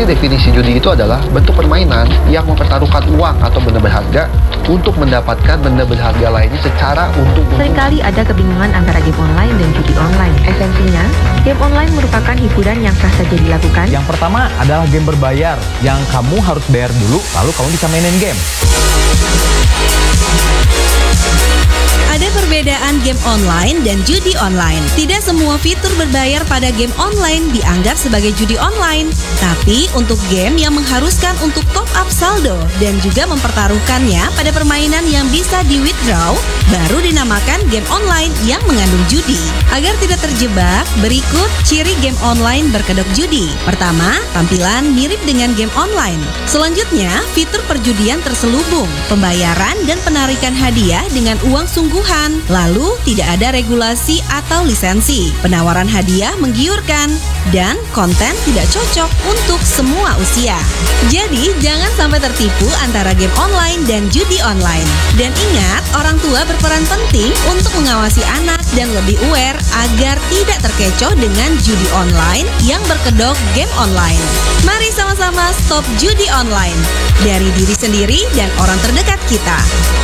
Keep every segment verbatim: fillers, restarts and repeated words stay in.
Jadi definisi judi itu adalah bentuk permainan yang mempertaruhkan uang atau benda berharga untuk mendapatkan benda berharga lainnya secara untuk Seringkali ada kebingungan antara game online dan judi online. Esensinya, game online merupakan hiburan yang sah saja dilakukan. Yang pertama adalah game berbayar, yang kamu harus bayar dulu, lalu kamu bisa mainin game. Ada perbedaan game online dan judi online. Tidak semua fitur berbayar pada game online dianggap sebagai judi online. Tapi untuk game yang mengharuskan untuk top up saldo dan juga mempertaruhkannya pada permainan yang bisa di-withdraw, baru dinamakan game online yang mengandung judi. Agar tidak terjebak, berikut ciri game online berkedok judi. Pertama, tampilan mirip dengan game online. Selanjutnya, fitur perjudian terselubung, pembayaran dan penarikan hadiah dengan uang sungguhan. Lalu, tidak ada regulasi atau lisensi. Penawaran hadiah menggiurkan dan konten tidak cocok untuk semua usia. Jadi, jangan sampai tertipu antara game online dan judi online. Dan ingat, orang tua berperan penting untuk mengawasi anak dan lebih aware agar tidak terkecoh dengan judi online yang berkedok game online. Mari sama-sama stop judi online dari diri sendiri dan orang terdekat kita.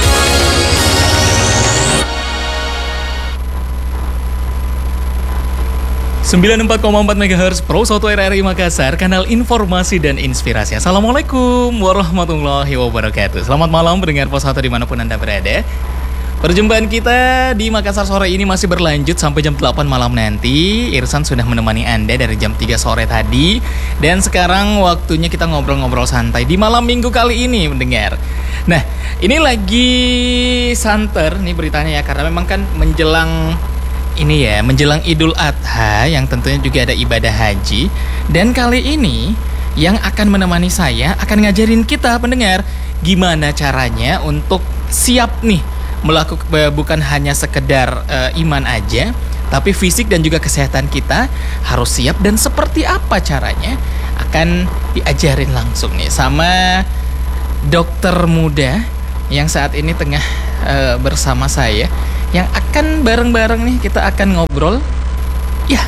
sembilan puluh empat koma empat megahertz Pro satu R R I Makassar, kanal informasi dan inspirasi. Assalamualaikum warahmatullahi wabarakatuh. Selamat malam pendengar Pos satu dimanapun Anda berada. Perjumpaan kita di Makassar sore ini masih berlanjut sampai jam delapan malam nanti. Irsan sudah menemani Anda dari jam tiga sore tadi. Dan sekarang waktunya kita ngobrol-ngobrol santai di malam minggu kali ini mendengar. Nah, ini lagi santer nih beritanya ya, karena memang kan menjelang ini ya, menjelang Idul Adha yang tentunya juga ada ibadah haji. Dan kali ini yang akan menemani saya akan ngajarin kita pendengar gimana caranya untuk siap nih melakukan, bukan hanya sekedar uh, iman aja, tapi fisik dan juga kesehatan kita harus siap. Dan seperti apa caranya akan diajarin langsung nih sama dokter muda yang saat ini tengah uh, bersama saya, yang akan bareng-bareng nih kita akan ngobrol. Ya,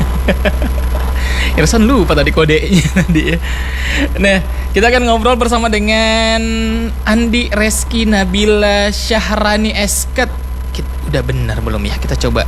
Irsan lupa tadi kodenya tadi ya. Nah, kita akan ngobrol bersama dengan Andi Reski Nabila Syahrani Esket. Udah benar belum ya? Kita coba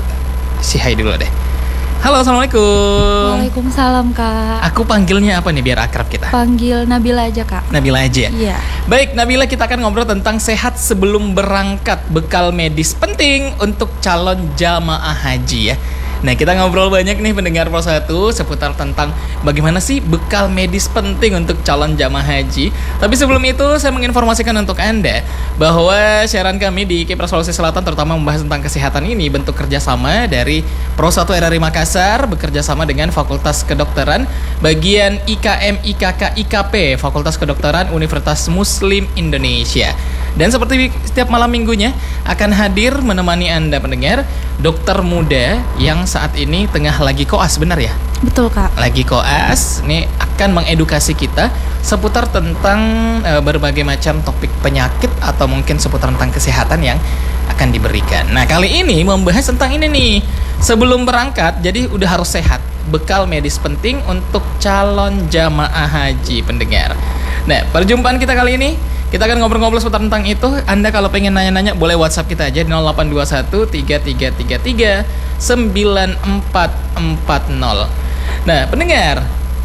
si hai dulu deh. Halo, assalamualaikum. Waalaikumsalam, Kak. Aku panggilnya apa nih biar akrab kita? Panggil Nabila aja, Kak. Nabila aja. Iya. Baik, Nabila, kita akan ngobrol tentang sehat sebelum berangkat, bekal medis penting untuk calon jamaah haji ya. Nah, kita ngobrol banyak nih pendengar Pos satu seputar tentang bagaimana sih bekal medis penting untuk calon jamaah haji. Tapi sebelum itu saya menginformasikan untuk Anda bahwa siaran kami di Kepres Sulawesi Selatan terutama membahas tentang kesehatan ini bentuk kerjasama dari Pro satu R R I Makassar bekerja sama dengan Fakultas Kedokteran bagian I K M I K K I K P Fakultas Kedokteran Universitas Muslim Indonesia. Dan seperti setiap malam minggunya akan hadir menemani Anda pendengar dokter muda yang saat ini tengah lagi koas, benar ya? Betul, Kak. Lagi koas, nih akan mengedukasi kita seputar tentang e, berbagai macam topik penyakit atau mungkin seputar tentang kesehatan yang akan diberikan. Nah, kali ini membahas tentang ini nih. Sebelum berangkat, jadi udah harus sehat. Bekal medis penting untuk calon jamaah haji pendengar. Nah, perjumpaan kita kali ini kita akan ngobrol-ngobrol seputar tentang itu. Anda kalau pengen nanya-nanya boleh WhatsApp kita aja di nol delapan dua satu tiga tiga tiga tiga sembilan empat empat nol. Nah, pendengar,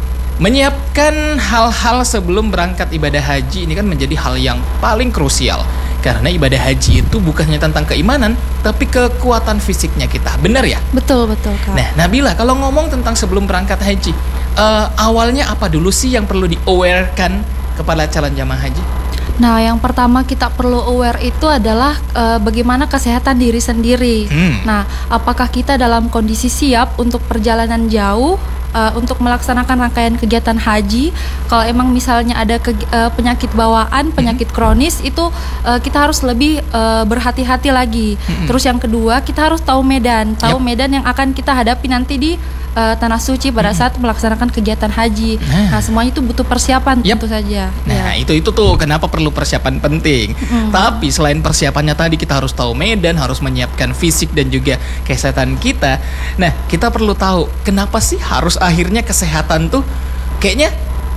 menyiapkan hal-hal sebelum berangkat ibadah haji ini kan menjadi hal yang paling krusial. Karena ibadah haji itu bukannya tentang keimanan, tapi kekuatan fisiknya kita. Benar ya? Betul, betul, Kak. Nah, Nabila, kalau ngomong tentang sebelum berangkat haji, uh, awalnya apa dulu sih yang perlu di-aware-kan kepada calon jamaah haji? Nah, yang pertama kita perlu aware itu adalah uh, bagaimana kesehatan diri sendiri. Hmm. Nah, apakah kita dalam kondisi siap untuk perjalanan jauh, uh, untuk melaksanakan rangkaian kegiatan haji? Kalau emang misalnya ada ke, uh, penyakit bawaan, penyakit hmm. kronis, itu uh, kita harus lebih uh, berhati-hati lagi. Hmm. Terus yang kedua, kita harus tahu medan, tahu yep. medan yang akan kita hadapi nanti di Uh, tanah suci pada saat melaksanakan kegiatan haji. Nah, nah semuanya itu butuh persiapan yep. tentu saja. Nah, ya. itu itu tuh kenapa perlu persiapan penting. Mm. Tapi selain persiapannya tadi kita harus tahu medan, harus menyiapkan fisik dan juga kesehatan kita. Nah, kita perlu tahu kenapa sih harus akhirnya kesehatan tuh kayaknya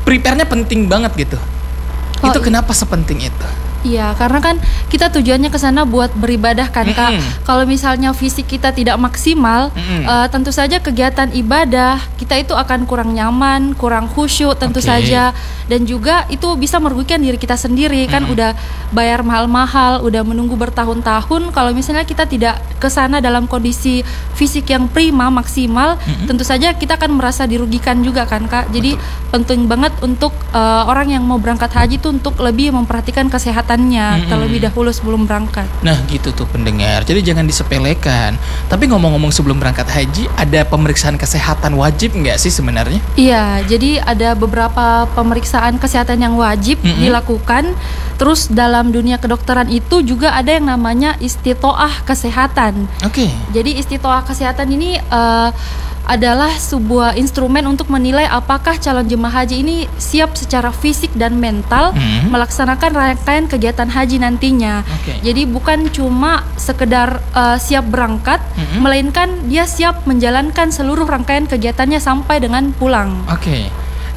prepare-nya penting banget gitu. Oh, Itu iya. kenapa sepenting itu? Iya, karena kan kita tujuannya ke sana buat beribadah kan, Kak. Mm-mm. Kalau misalnya fisik kita tidak maksimal, Mm-mm. eh, tentu saja kegiatan ibadah kita itu akan kurang nyaman, kurang khusyuk tentu Oke. saja, dan juga itu bisa merugikan diri kita sendiri kan. Mm-mm. Udah bayar mahal-mahal, udah menunggu bertahun-tahun. Kalau misalnya kita tidak ke sana dalam kondisi fisik yang prima, maksimal, Mm-mm. tentu saja kita akan merasa dirugikan juga kan, Kak. Jadi penting banget untuk eh, orang yang mau berangkat haji itu untuk lebih memperhatikan kesehatannya Mm-mm. terlebih dahulu sebelum berangkat. Nah gitu tuh pendengar, jadi jangan disepelekan. Tapi ngomong-ngomong sebelum berangkat haji, ada pemeriksaan kesehatan wajib nggak sih sebenarnya? Iya, jadi ada beberapa pemeriksaan kesehatan yang wajib Mm-mm. dilakukan. Terus dalam dunia kedokteran itu juga ada yang namanya istitoah kesehatan. Oke. Jadi istitoah kesehatan ini eh, adalah sebuah instrumen untuk menilai apakah calon jemaah haji ini siap secara fisik dan mental Hmm. melaksanakan rangkaian kegiatan haji nantinya. Oke. Jadi bukan cuma sekedar eh, siap berangkat, Mm-mm. melainkan dia siap menjalankan seluruh rangkaian kegiatannya sampai dengan pulang. Oke.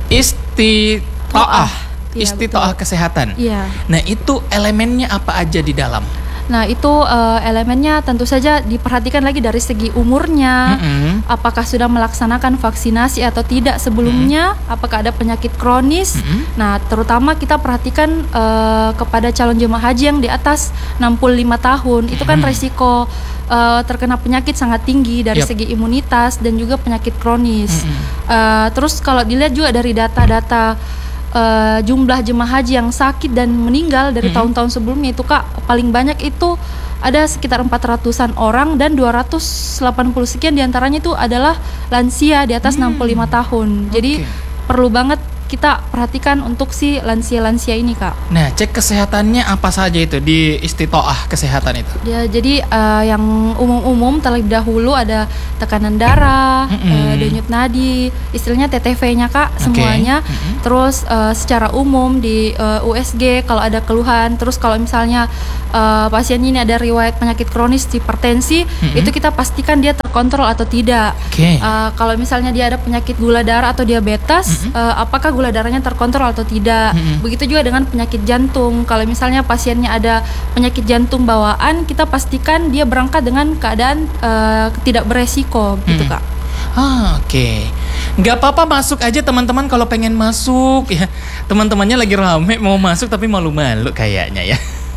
Istitoah. Iya, Istitoah betul. kesehatan. Iya. Nah itu elemennya apa aja di dalam? Nah itu eh, elemennya tentu saja diperhatikan lagi dari segi umurnya, Mm-mm. apakah sudah melaksanakan vaksinasi atau tidak sebelumnya, apakah ada penyakit kronis. Mm-mm. Nah terutama kita perhatikan eh, kepada calon jemaah haji yang di atas enam puluh lima tahun, itu kan Mm. resiko eh, terkena penyakit sangat tinggi dari Yap. segi imunitas dan juga penyakit kronis. Mm-mm. Eh, terus kalau dilihat juga dari data-data eh, jumlah jemaah haji yang sakit dan meninggal dari Mhm. tahun-tahun sebelumnya itu, Kak, paling banyak itu ada sekitar empat ratusan orang dan dua ratus delapan puluh sekian diantaranya itu adalah lansia di atas enam puluh lima tahun. Jadi Oke. perlu banget kita perhatikan untuk si lansia-lansia ini, Kak. Nah cek kesehatannya apa saja itu di istitoah kesehatan itu? Ya, jadi eh, yang umum-umum terlebih dahulu ada tekanan darah, Mm-mm. eh, denyut nadi, istilahnya T T V-nya, Kak, Oke. semuanya. Mm-mm. Terus eh, secara umum di eh, U S G kalau ada keluhan, terus kalau misalnya eh, pasien ini ada riwayat penyakit kronis hipertensi, Mm-mm. itu kita pastikan dia terkontrol atau tidak. Oke. Eh, kalau misalnya dia ada penyakit gula darah atau diabetes, Mm-mm. eh, apakah gula darahnya terkontrol atau tidak? Mm-mm. Begitu juga dengan penyakit jantung. Kalau misalnya pasiennya ada penyakit jantung bawaan, kita pastikan dia berangkat dengan keadaan eh, tidak beresiko, gitu, Mm. Kak. Ah, oke. Nggak apa-apa masuk aja teman-teman kalau pengen masuk ya. Teman-temannya lagi rame mau masuk tapi malu-malu kayaknya ya.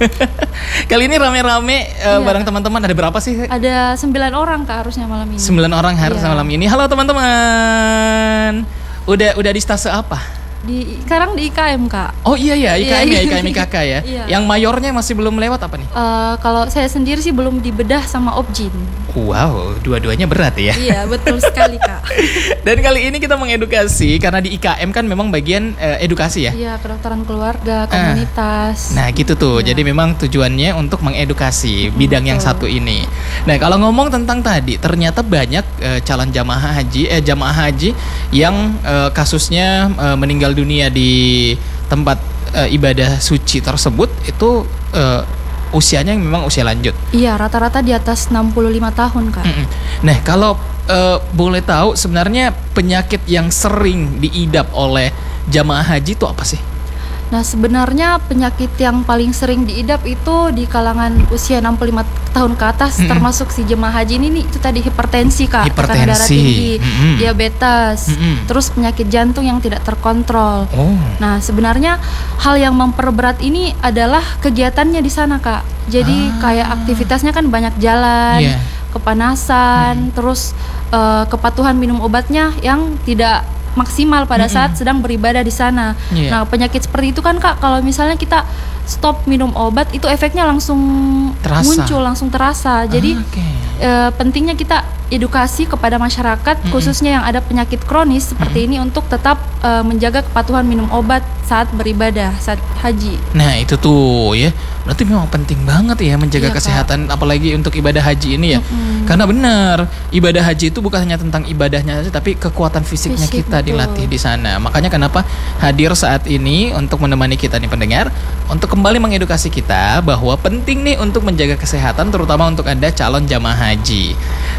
Kali ini rame-rame eh, Iya. bareng teman-teman, ada berapa sih? Ada sembilan orang, Kak, harusnya malam ini. Sembilan orang harus Iya. malam ini. Halo teman-teman. Udah udah di stase apa? Di sekarang di I K M, Kak. Oh iya ya, I K M Iya. ya, I K M I K K ya. Iya. Yang mayornya masih belum lewat apa nih? Eh, kalau saya sendiri sih belum dibedah sama Objin. Wow, dua-duanya berat ya. Iya, betul sekali, Kak. Dan kali ini kita mengedukasi karena di I K M kan memang bagian eh, edukasi ya. Iya, kedokteran keluarga, komunitas. Nah gitu tuh, Iya. jadi memang tujuannya untuk mengedukasi bidang yang betul. satu ini. Nah kalau ngomong tentang tadi, ternyata banyak eh, calon jamaah haji, eh jamaah haji yang eh, kasusnya eh, meninggal dunia di tempat eh, ibadah suci tersebut itu eh, usianya memang usia lanjut. Iya, rata-rata di atas enam puluh lima tahun, Kak. Mm-mm. Nah kalau eh, boleh tahu sebenarnya penyakit yang sering diidap oleh jamaah haji itu apa sih? Nah, sebenarnya penyakit yang paling sering diidap itu di kalangan usia enam puluh lima tahun ke atas, Mm-mm. termasuk si jemaah haji ini nih, itu tadi hipertensi, Kak, tekanan darah Hipertensi. tinggi, Mm-mm. diabetes, Mm-mm. terus penyakit jantung yang tidak terkontrol. Oh. Nah, sebenarnya hal yang memperberat ini adalah kegiatannya di sana, Kak. Jadi Ah. kayak aktivitasnya kan banyak jalan, Iya. kepanasan, terus eh, kepatuhan minum obatnya yang tidak maksimal pada Mm-mm. saat sedang beribadah di sana. Iya. Nah, penyakit seperti itu kan, Kak, kalau misalnya kita stop minum obat itu efeknya langsung Terasa. muncul, langsung terasa. Jadi Ah, oke. eh, pentingnya kita edukasi kepada masyarakat, Mm-mm. khususnya yang ada penyakit kronis seperti ini, untuk tetap eh, menjaga kepatuhan minum obat saat beribadah, saat haji. Nah itu tuh ya, berarti memang penting banget ya menjaga Iya, Kak. kesehatan, apalagi untuk ibadah haji ini ya. Mm-mm. Karena benar, ibadah haji itu bukan hanya tentang ibadahnya saja, tapi kekuatan fisiknya Fisik, kita betul. dilatih di sana. Makanya kenapa hadir saat ini untuk menemani kita nih pendengar, untuk kembali mengedukasi kita bahwa penting nih untuk menjaga kesehatan, terutama untuk Anda calon jamaah haji.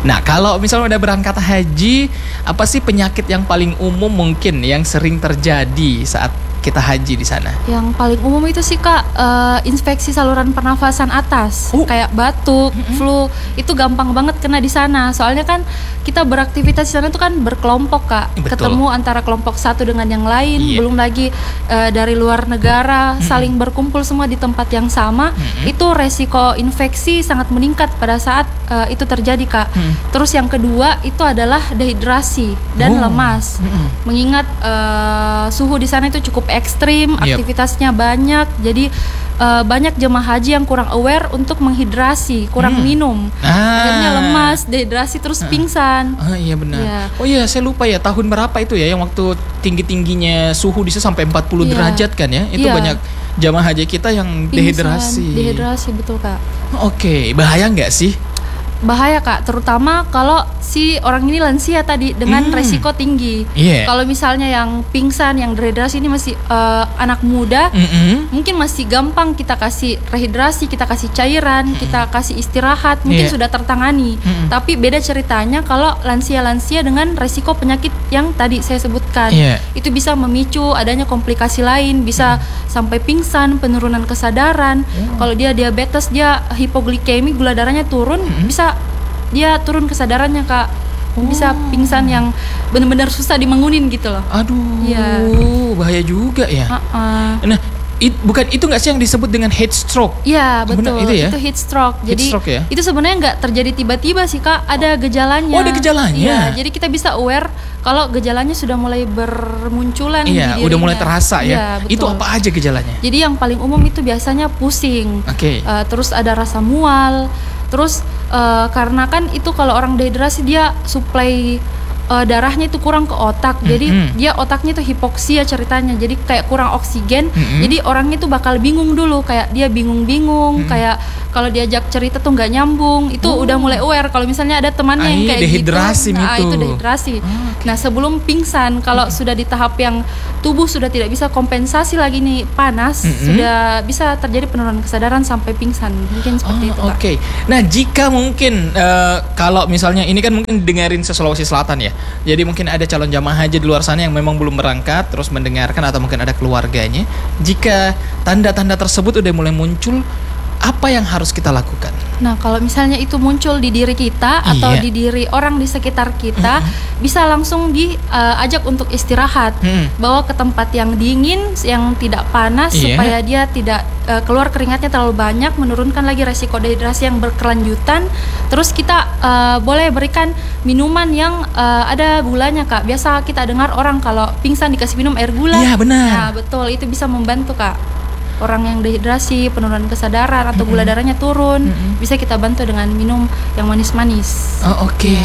Nah, kalau misalnya udah berangkat haji, apa sih penyakit yang paling umum mungkin yang sering terjadi saat kita haji di sana? Yang paling umum itu sih Kak, eh, infeksi saluran pernafasan atas, Oh. kayak batuk, flu, itu gampang banget kena di sana. Soalnya kan kita beraktivitas di sana tuh kan berkelompok Kak, Betul. ketemu antara kelompok satu dengan yang lain, Iya. belum lagi eh, dari luar negara, saling berkumpul semua di tempat yang sama, itu resiko infeksi sangat meningkat pada saat eh, itu terjadi Kak. Terus yang kedua itu adalah dehidrasi dan Oh. lemas, mengingat eh, suhu di sana itu cukup ekstrim, Yep. aktivitasnya banyak, jadi eh, banyak jemaah haji yang kurang aware untuk menghidrasi, kurang Hmm. minum, Ah. akhirnya lemas, dehidrasi, terus pingsan. Ah iya benar. Iya. Oh iya, saya lupa ya tahun berapa itu ya yang waktu tinggi-tingginya suhu di sana sampai empat puluh Iya. derajat kan ya. Itu Iya. banyak jamaah haji kita yang Pingsan, dehidrasi. dehidrasi betul Kak. Oke, bahaya nggak sih? Bahaya Kak, terutama kalau si orang ini lansia tadi dengan Hmm. resiko tinggi. Iya. Kalau misalnya yang pingsan, yang dehidrasi ini masih eh, anak muda, Mm-mm. mungkin masih gampang kita kasih rehidrasi, kita kasih cairan, kita kasih istirahat, mungkin Iya. sudah tertangani. Mm-mm. Tapi beda ceritanya kalau lansia-lansia dengan resiko penyakit yang tadi saya sebutkan. Iya. Itu bisa memicu adanya komplikasi lain, bisa sampai pingsan, penurunan kesadaran. Kalau dia diabetes, dia hipoglikemi, gula darahnya turun, bisa dia turun kesadarannya Kak. Bisa pingsan yang benar-benar susah dibangunin gitu loh. Aduh, Iya. bahaya juga ya. Uh-uh. Nah, it- bukan itu nggak sih yang disebut dengan heat stroke? Iya Benar, betul, itu ya? heat stroke. Heat Jadi stroke ya? itu sebenarnya nggak terjadi tiba-tiba sih Kak, ada gejalanya. Oh, ada gejalanya? Iya, jadi kita bisa aware kalau gejalanya sudah mulai bermunculan Iya, di udah mulai dirinya. terasa ya. Iya, betul. Itu apa aja gejalanya? Jadi yang paling umum itu biasanya pusing, Oke. Eh, terus ada rasa mual, terus eh, karena kan itu kalau orang dehidrasi dia suplai eh, darahnya itu kurang ke otak, jadi Mm-mm. dia otaknya itu hipoksia ceritanya, jadi kayak kurang oksigen, Mm-mm. jadi orangnya itu bakal bingung dulu, kayak dia bingung-bingung, kayak kalau diajak cerita tuh nggak nyambung, itu udah mulai aware kalau misalnya ada temannya Ah, yang iya, kayak dehidrasi gitu, nah itu. itu dehidrasi. Nah sebelum pingsan, kalau sudah di tahap yang tubuh sudah tidak bisa kompensasi lagi nih panas, Mm-mm. sudah bisa terjadi penurunan kesadaran sampai pingsan, mungkin seperti itu Oh, Kak. oke. Nah, jika mungkin eh, kalau misalnya ini kan mungkin dengerin se Sulawesi Selatan ya. Jadi mungkin ada calon jamaah haji di luar sana yang memang belum berangkat terus mendengarkan atau mungkin ada keluarganya. Jika tanda-tanda tersebut udah mulai muncul, apa yang harus kita lakukan? Nah kalau misalnya itu muncul di diri kita atau Iya. di diri orang di sekitar kita, bisa langsung diajak untuk istirahat, Mm. bawa ke tempat yang dingin, yang tidak panas, Iya. supaya dia tidak eh, keluar keringatnya terlalu banyak, menurunkan lagi resiko dehidrasi yang berkelanjutan. Terus kita eh, boleh berikan minuman yang eh, ada gulanya Kak. Biasa kita dengar orang kalau pingsan dikasih minum air gula. Iya, benar. Nah betul, itu bisa membantu Kak. Orang yang dehidrasi, penurunan kesadaran atau gula darahnya turun, bisa kita bantu dengan minum yang manis-manis. Oh, oke.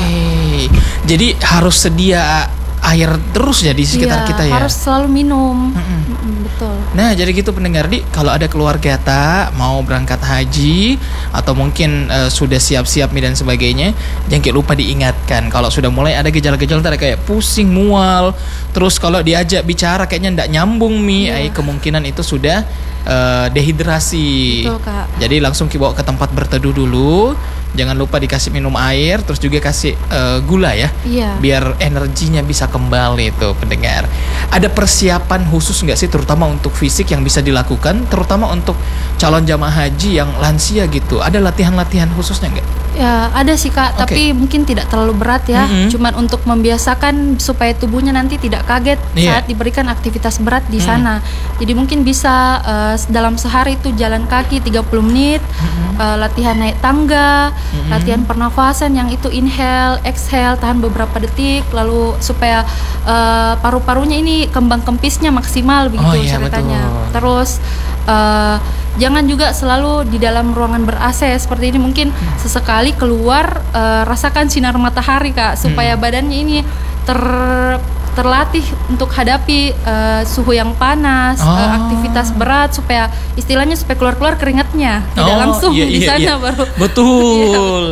Jadi harus sedia air terus ya di sekitar Iya, kita ya. harus selalu minum. Mm-mm. Mm-mm, betul. Nah, jadi gitu pendengar di, kalau ada keluarga tak mau berangkat haji atau mungkin eh, sudah siap-siap nih dan sebagainya, jangan lupa diingatkan kalau sudah mulai ada gejala-gejala ntar kayak pusing, mual, terus kalau diajak bicara kayaknya ndak nyambung mi, Iya. eh, kemungkinan itu sudah eh, dehidrasi. Betul, Kak. Jadi langsung bawa ke tempat berteduh dulu. Jangan lupa dikasih minum air, terus juga kasih eh, gula ya. Iya. Biar energinya bisa kembali tuh pendengar. Ada persiapan khusus nggak sih terutama untuk fisik yang bisa dilakukan, terutama untuk calon jamaah haji yang lansia gitu? Ada latihan-latihan khususnya nggak? Ya ada sih Kak, Oke. tapi mungkin tidak terlalu berat ya. Mm-mm. Cuman untuk membiasakan supaya tubuhnya nanti tidak kaget Iya. saat diberikan aktivitas berat di Mm. sana. Jadi mungkin bisa eh, dalam sehari itu jalan kaki tiga puluh menit, eh, latihan naik tangga, latihan pernafasan yang itu inhale, exhale, tahan beberapa detik, lalu supaya eh, paru-parunya ini kembang kempisnya maksimal begitu Oh, iya, ceritanya. betul. Terus eh, jangan juga selalu di dalam ruangan ber-A C seperti ini, mungkin Hmm. sesekali keluar eh, rasakan sinar matahari Kak, supaya Hmm. badannya ini ter terlatih untuk hadapi eh, suhu yang panas, eh, Oh. aktivitas berat, supaya istilahnya supaya keluar-keluar keringatnya tidak Oh, langsung iya, di iya, sana iya. baru. Betul.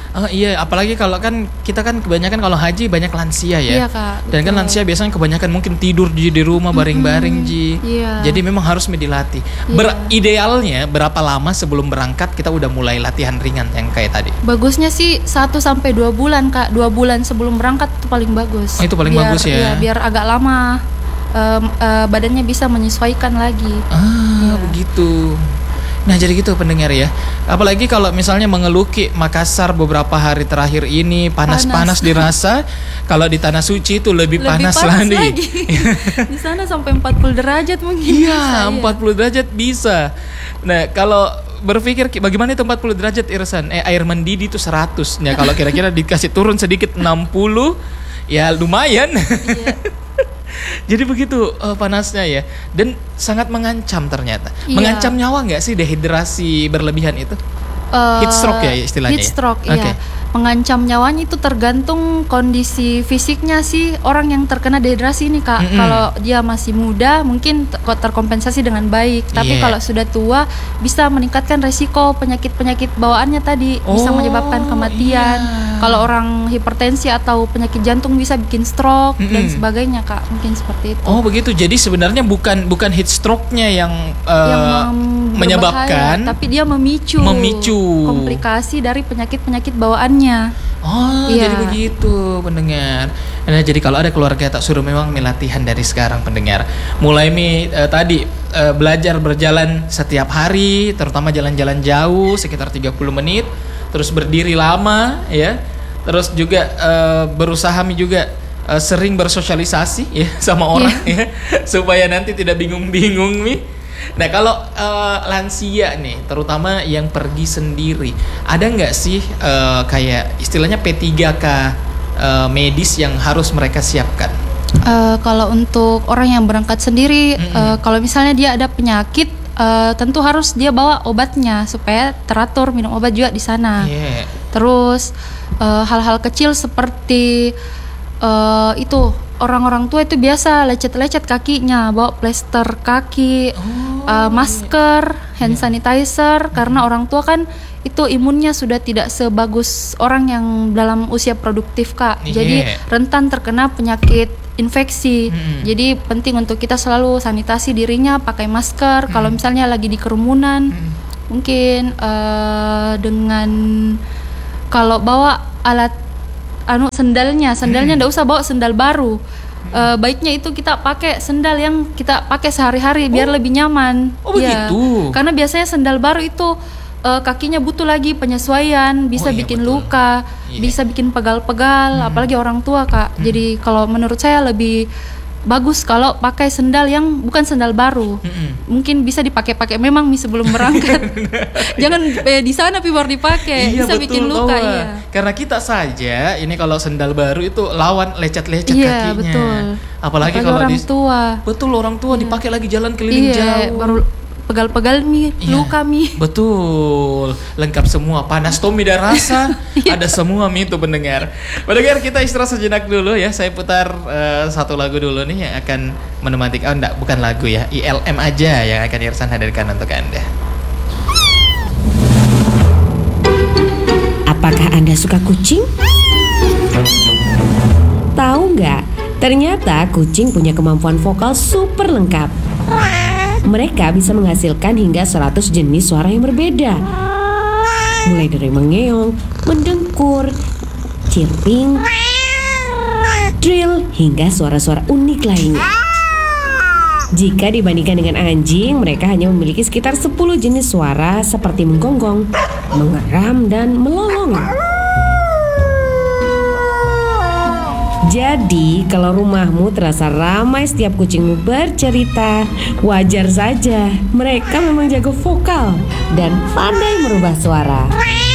Oh iya, apalagi kalau kan kita kan kebanyakan kalau haji banyak lansia ya. Iya, Kak, Dan kan betul. lansia biasanya kebanyakan mungkin tidur Ji di rumah baring-baring Ji. Iya. Jadi memang harus dilatih. Iya. Ber- idealnya berapa lama sebelum berangkat kita udah mulai latihan ringan yang kayak tadi? Bagusnya sih satu sampai dua bulan, Kak. Dua bulan sebelum berangkat itu paling bagus. Oh, itu paling Biar- bagus ya? Iya, biar agak lama em, eh, badannya bisa menyesuaikan lagi. Ah, Iya. begitu. Nah, jadi gitu pendengar ya. Apalagi kalau misalnya mengeluki Makassar beberapa hari terakhir ini panas-panas Panas. dirasa, kalau di tanah suci itu lebih, Lebih panas, panas lagi. lagi. Di sana sampai empat puluh derajat mungkin. bisa, Iya, empat puluh derajat bisa. Nah, kalau berpikir ki- bagaimana itu empat puluh derajat Irsan? Eh, air mendidih itu seratus. Nah, kalau kira-kira dikasih turun sedikit enam puluh, ya lumayan. Iya. Jadi begitu eh, panasnya ya. Dan sangat mengancam ternyata. Iya. Mengancam nyawa nggak sih dehidrasi berlebihan itu? Eh, Heat stroke ya istilahnya Heat ya? stroke, Oke. iya. Mengancam nyawanya itu tergantung kondisi fisiknya sih orang yang terkena dehidrasi ini, Kak. Mm-mm. Kalau dia masih muda mungkin ter- kok terkompensasi dengan baik, tapi Iya. kalau sudah tua bisa meningkatkan resiko penyakit-penyakit bawaannya tadi, bisa Oh, menyebabkan kematian. iya. Kalau orang hipertensi atau penyakit jantung bisa bikin stroke dan Mm-mm. sebagainya, Kak. Mungkin seperti itu. Oh begitu. Jadi sebenarnya bukan bukan heat stroke-nya yang, eh, Yang mem- menyebabkan, berbahaya, tapi dia memicu Memicu. komplikasi dari penyakit-penyakit bawaannya. Oh, Iya. jadi begitu pendengar. Nah, jadi kalau ada keluarga tak suruh memang mi latihan dari sekarang pendengar. Mulai mi eh, tadi eh, belajar berjalan setiap hari, terutama jalan-jalan jauh sekitar tiga puluh menit, terus berdiri lama ya. Terus juga eh, berusaha mi juga eh, sering bersosialisasi ya sama orang ya supaya nanti tidak bingung-bingung mi. Nah kalau eh, lansia nih, terutama yang pergi sendiri, ada nggak sih eh, kayak istilahnya P tiga K eh, medis yang harus mereka siapkan? Eh, kalau untuk orang yang berangkat sendiri, Mm-mm. eh, kalau misalnya dia ada penyakit, eh, tentu harus dia bawa obatnya supaya teratur minum obat juga di sana. Iya. Terus eh, hal-hal kecil seperti eh, itu orang-orang tua itu biasa lecet-lecet kakinya, bawa plester kaki, eh, masker, hand sanitizer, karena orang tua kan itu imunnya sudah tidak sebagus orang yang dalam usia produktif, Kak. Iya. Jadi rentan terkena penyakit infeksi. Mm-mm. Jadi penting untuk kita selalu sanitasi dirinya, pakai masker. Kalau misalnya lagi di kerumunan, Mm. mungkin eh, dengan kalau bawa alat anu sendalnya, sendalnya ndak usah bawa sendal baru. Eh, baiknya itu kita pakai sendal yang kita pakai sehari-hari biar lebih nyaman. Oh, Iya. begitu. Karena biasanya sendal baru itu eh, kakinya butuh lagi penyesuaian, bisa Oh, iya, bikin betul. luka, Iya. bisa bikin pegal-pegal, apalagi orang tua, Kak. Jadi kalau menurut saya lebih bagus kalau pakai sendal yang bukan sendal baru. Mm-mm. Mungkin bisa dipakai-pakai memang mi sebelum berangkat. Jangan eh, di sana pi baru dipakai, Iya bisa betul bikin luka. Tawa. Iya. Karena kita saja ini kalau sendal baru itu lawan lecet-lecet Iya, kakinya. betul. Apalagi Apalagi kalau orang di tua. betul orang tua dipakai lagi jalan keliling Iya, jauh. baru pegal-pegal mi, Iya, luka mi. Betul, lengkap semua. Panas tomi dan rasa, Iya. ada semua mi itu pendengar. Pendengar kita istirahat sejenak dulu ya. Saya putar eh, satu lagu dulu nih yang akan menemani. Oh enggak, bukan lagu ya. I L M aja yang akan Irsan hadirkan untuk Anda. Apakah Anda suka kucing? Tahu nggak? Ternyata kucing punya kemampuan vokal super lengkap. Mereka bisa menghasilkan hingga seratus jenis suara yang berbeda. Mulai dari mengeong, mendengkur, chirping, trill, hingga suara-suara unik lainnya. Jika dibandingkan dengan anjing, mereka hanya memiliki sekitar sepuluh jenis suara seperti menggonggong, mengeram, dan melolong. Jadi, kalau rumahmu terasa ramai setiap kucingmu bercerita, wajar saja. Mereka memang jago vokal dan pandai merubah suara.